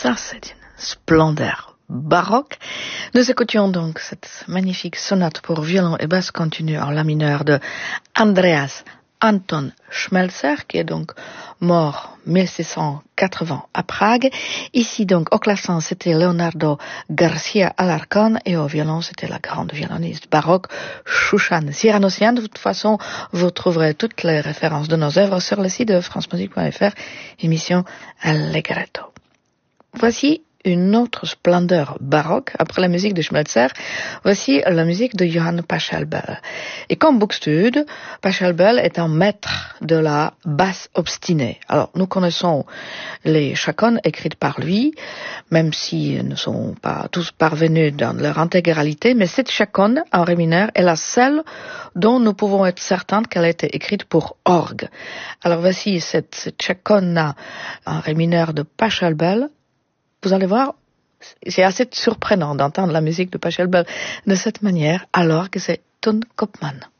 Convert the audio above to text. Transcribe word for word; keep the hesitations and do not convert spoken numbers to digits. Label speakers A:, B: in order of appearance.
A: Ça, c'est une splendeur baroque. Nous écoutions donc cette magnifique sonate pour violon et basse continue en la mineur de Andreas Anton Schmelzer, qui est donc mort mille six cent quatre-vingts à Prague. Ici donc au clavecin c'était Leonardo Garcia Alarcón et au violon c'était la grande violoniste baroque Shoushan Cyranosian. De toute façon, vous trouverez toutes les références de nos œuvres sur le site de france musique point f r, émission Allegretto. Voici une autre splendeur baroque, après la musique de Schmelzer, voici la musique de Johann Pachelbel. Et comme Buxtehude, Pachelbel est un maître de la basse obstinée. Alors, nous connaissons les chaconnes écrites par lui, même s'ils ne sont pas tous parvenus dans leur intégralité, mais cette chaconne en ré mineur est la seule dont nous pouvons être certains qu'elle a été écrite pour orgue. Alors voici cette, cette chaconne en ré mineur de Pachelbel. Vous allez voir, c'est assez surprenant d'entendre la musique de Pachelbel de cette manière, alors que c'est Ton Kopman.